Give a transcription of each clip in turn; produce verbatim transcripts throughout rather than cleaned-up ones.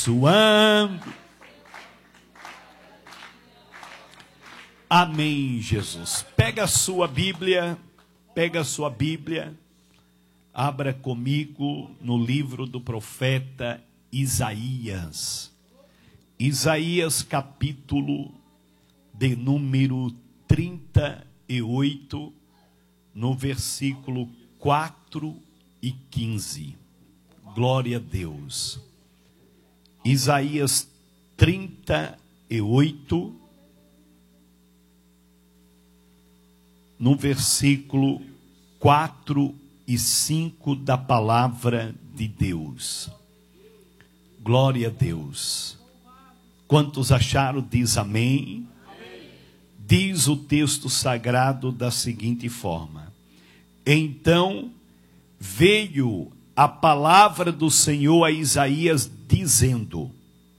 Suando. Amém, Jesus. Pega a sua Bíblia, pega a sua Bíblia, abra comigo no livro do profeta Isaías. Isaías capítulo de número trinta e oito, no versículo quatro e quinze. Glória a Deus. Isaías trinta e oito, no versículo quatro e cinco da palavra de Deus. Glória a Deus. Quantos acharam, diz amém. Amém. Diz o texto sagrado da seguinte forma: então veio a palavra do Senhor a Isaías dizendo: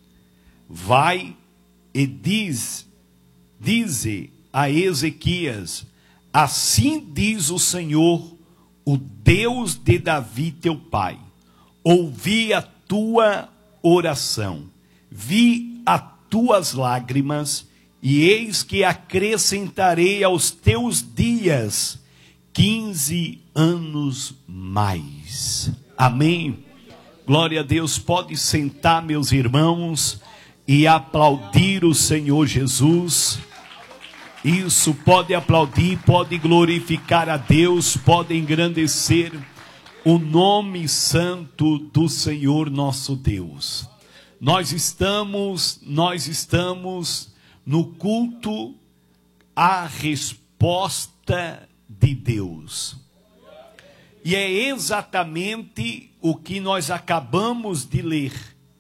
vai e diz, dize a Ezequias, assim diz o Senhor, o Deus de Davi teu pai, ouvi a tua oração, vi as tuas lágrimas, e eis que acrescentarei aos teus dias quinze anos mais. Amém. Glória a Deus. Pode sentar, meus irmãos, e aplaudir o Senhor Jesus. Isso, pode aplaudir, pode glorificar a Deus, pode engrandecer o nome santo do Senhor nosso Deus. Nós estamos, nós estamos no culto à resposta de Deus. E é exatamente o que nós acabamos de ler.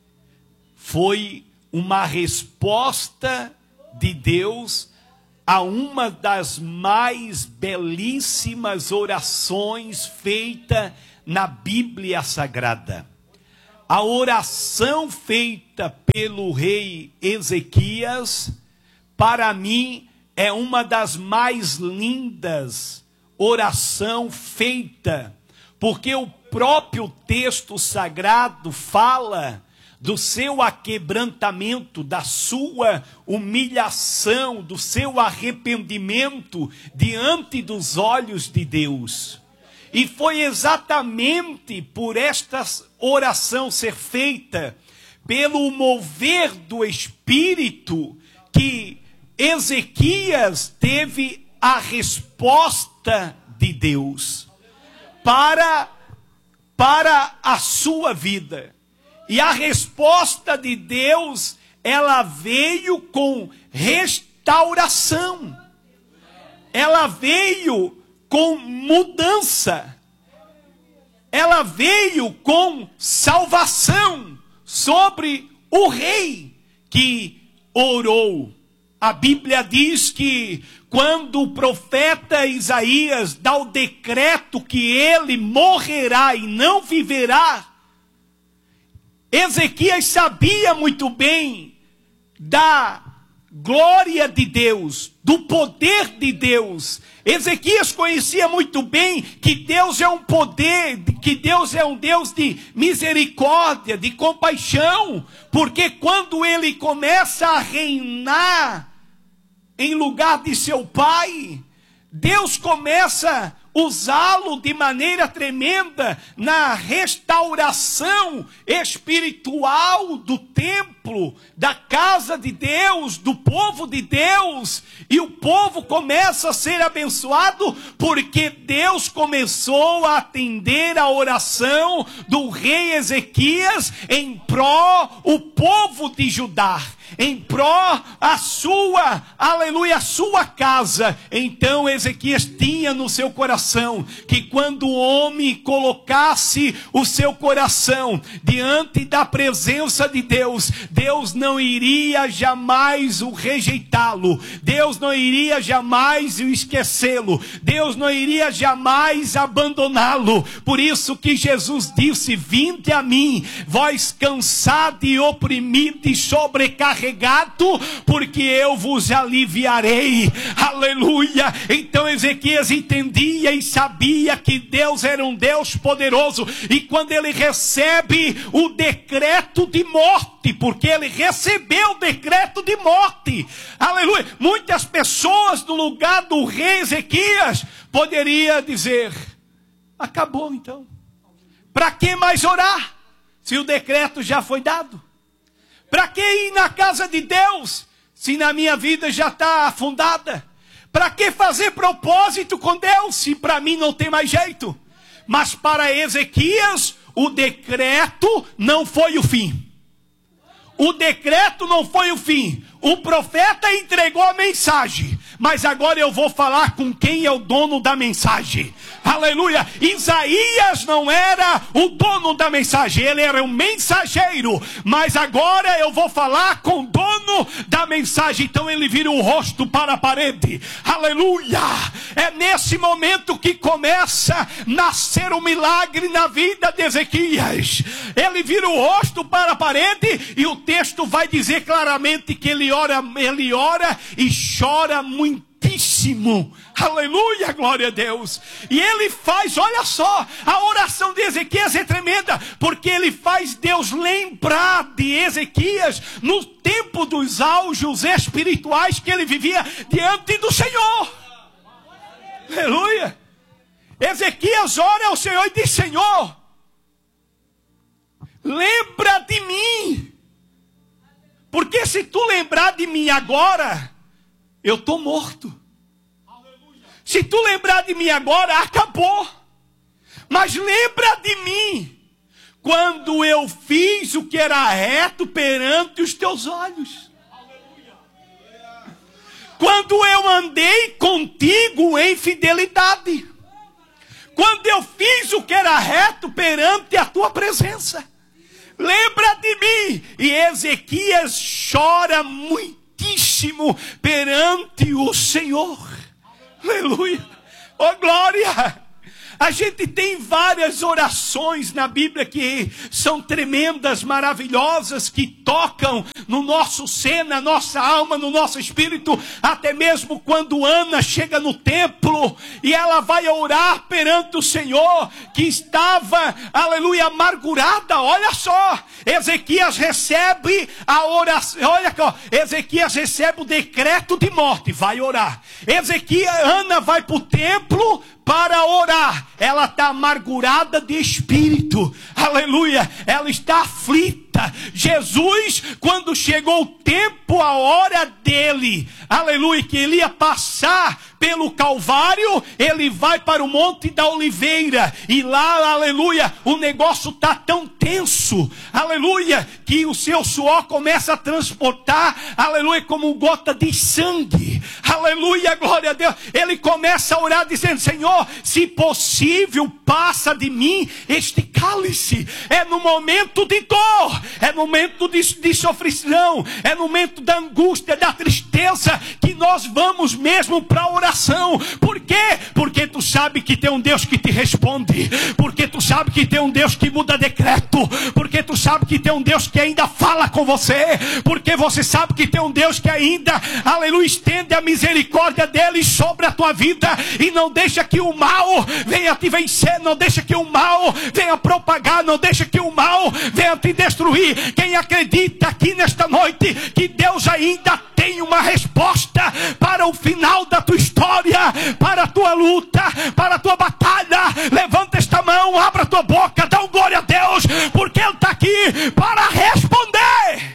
Foi uma resposta de Deus a uma das mais belíssimas orações feita na Bíblia Sagrada. A oração feita pelo rei Ezequias, para mim, é uma das mais lindas oração feita, porque o próprio texto sagrado fala do seu aquebrantamento, da sua humilhação, do seu arrependimento diante dos olhos de Deus. E foi exatamente por esta oração ser feita, pelo mover do Espírito, que Ezequias teve a resposta de Deus para, para a sua vida. E a resposta de Deus, ela veio com restauração. Ela veio com mudança. Ela veio com salvação sobre o rei que orou. A Bíblia diz que quando o profeta Isaías dá o decreto que ele morrerá e não viverá, Ezequias sabia muito bem da glória de Deus, do poder de Deus. Ezequias conhecia muito bem que Deus é um poder, que Deus é um Deus de misericórdia, de compaixão, porque quando ele começa a reinar em lugar de seu pai, Deus começa a usá-lo de maneira tremenda na restauração espiritual do templo, da casa de Deus, do povo de Deus. E o povo começa a ser abençoado porque Deus começou a atender a oração do rei Ezequias em pró o povo de Judá, em pró a sua, aleluia, a sua casa. Então Ezequias tinha no seu coração que quando o homem colocasse o seu coração diante da presença de Deus, Deus não iria jamais o rejeitá-lo, Deus não iria jamais o esquecê-lo, Deus não iria jamais abandoná-lo. Por isso que Jesus disse: vinde a mim, vós cansado e oprimido e sobrecarregado, porque eu vos aliviarei. Aleluia. Então Ezequias entendia e sabia que Deus era um Deus poderoso, e quando ele recebe o decreto de morte, morte, porque ele recebeu o decreto de morte. Aleluia. Muitas pessoas no lugar do rei Ezequias poderiam dizer: acabou então. Para que mais orar, se o decreto já foi dado? Para que ir na casa de Deus, se na minha vida já está afundada? Para que fazer propósito com Deus, se para mim não tem mais jeito? Mas para Ezequias, o decreto não foi o fim. O decreto não foi o fim. O profeta entregou a mensagem. Mas agora eu vou falar com quem é o dono da mensagem. Aleluia. Isaías não era o dono da mensagem. Ele era um mensageiro. Mas agora eu vou falar com o dono da mensagem. Então ele vira o rosto para a parede. Aleluia. É nesse momento que começa a nascer um milagre na vida de Ezequias. Ele vira o rosto para a parede. E o texto vai dizer claramente que ele ora, ele ora e chora muitíssimo. Aleluia, glória a Deus. E ele faz, olha só, a oração de Ezequias é tremenda, porque ele faz Deus lembrar de Ezequias no tempo dos auges espirituais que ele vivia diante do Senhor. Aleluia. Ezequias ora ao Senhor e diz: Senhor, lembra de mim. Porque se tu lembrar de mim agora, eu estou morto. Se tu lembrar de mim agora, acabou. Mas lembra de mim quando eu fiz o que era reto perante os teus olhos. Quando eu andei contigo em fidelidade. Quando eu fiz o que era reto perante a tua presença. Lembra de mim. E Ezequias chora muitíssimo perante o Senhor. Aleluia. Oh glória. A gente tem várias orações na Bíblia que são tremendas, maravilhosas, que tocam no nosso ser, na nossa alma, no nosso espírito. Até mesmo quando Ana chega no templo e ela vai orar perante o Senhor, que estava, aleluia, amargurada. Olha só, Ezequias recebe a oração. Olha aqui, ó, Ezequias recebe o decreto de morte, vai orar. Ezequias, Ana vai para o templo para orar. Ela está amargurada de espírito. Aleluia. Ela está aflita. Jesus, quando chegou o tempo, a hora dele, aleluia, que ele ia passar pelo Calvário, ele vai para o Monte da Oliveira. E lá, aleluia, o negócio está tão tenso, aleluia, que o seu suor começa a transportar, aleluia, como gota de sangue. Aleluia, glória a Deus. Ele começa a orar dizendo: Senhor, se possível, passa de mim este cálice. É no momento de dor, é no momento de, de sofrição, é no momento da angústia, da tristeza, que nós vamos mesmo para a oração. Por quê? Porque tu sabe que tem um Deus que te responde, porque tu sabe que tem um Deus que muda decreto, porque tu sabe que tem um Deus que ainda fala com você, porque você sabe que tem um Deus que ainda, aleluia, estende a misericórdia dele sobre a tua vida e não deixa que o mal venha te vencer, não deixa que o mal venha propagar, não deixa que o mal venha te destruir. Quem acredita aqui nesta noite que Deus ainda tem uma resposta para o final da tua história, para a tua luta, para a tua batalha, levanta esta mão, abra a tua boca, dá um glória a Deus, porque Ele está aqui para responder.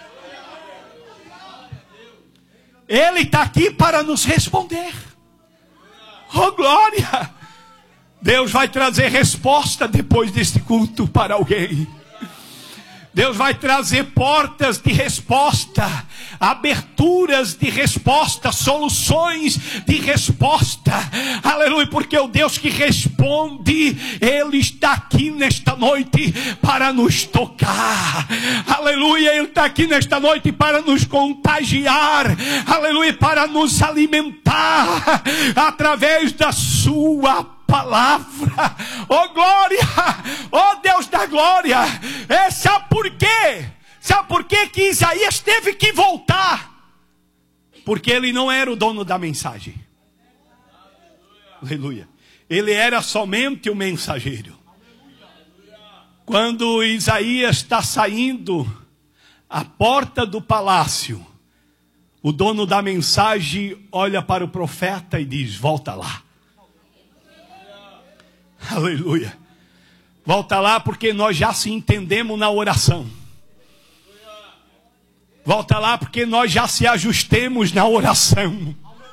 Ele está aqui para nos responder. Oh glória. Deus vai trazer resposta depois deste culto para alguém. Deus vai trazer portas de resposta, aberturas de resposta, soluções de resposta. Aleluia, porque o Deus que responde, Ele está aqui nesta noite para nos tocar. Aleluia, Ele está aqui nesta noite para nos contagiar. Aleluia, para nos alimentar através da sua palavra. Oh glória, oh Deus da glória. É, sabe por quê? Sabe por quê que Isaías teve que voltar? Porque ele não era o dono da mensagem. Aleluia. Ele era somente o mensageiro. Quando Isaías está saindo, à porta do palácio, o dono da mensagem olha para o profeta e diz: volta lá. Aleluia. Volta lá, porque nós já se entendemos na oração. Volta lá, porque nós já se ajustemos na oração.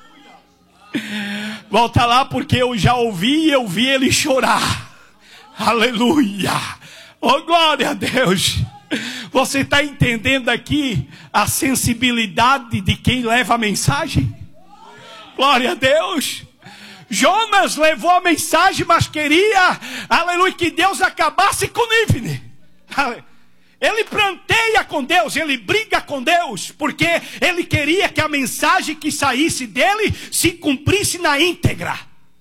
Volta lá, porque eu já ouvi e eu vi ele chorar. Aleluia. Oh, glória a Deus. Você está entendendo aqui a sensibilidade de quem leva a mensagem? Glória a Deus. Jonas levou a mensagem, mas queria, aleluia, que Deus acabasse com Nínive. Ele pranteia com Deus, ele briga com Deus, porque ele queria que a mensagem que saísse dele se cumprisse na íntegra.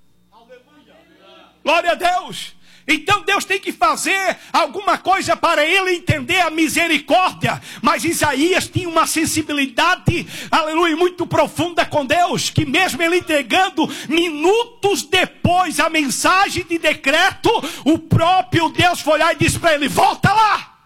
Glória a Deus. Então Deus tem que fazer alguma coisa para ele entender a misericórdia. Mas Isaías tinha uma sensibilidade, aleluia, muito profunda com Deus, que mesmo ele entregando minutos depois a mensagem de decreto, o próprio Deus foi lá e disse para ele: volta lá.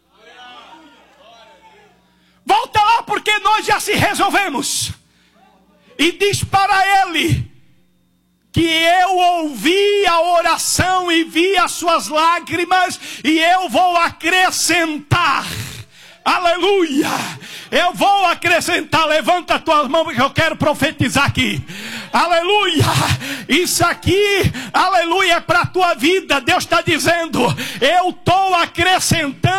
Volta lá, porque nós já se resolvemos. E diz para ele que eu ouvi a oração e vi as suas lágrimas, e eu vou acrescentar. Aleluia. Eu vou acrescentar. Levanta as tuas mãos, que eu quero profetizar aqui. Aleluia. Isso aqui, aleluia, é para a tua vida. Deus está dizendo: eu estou acrescentando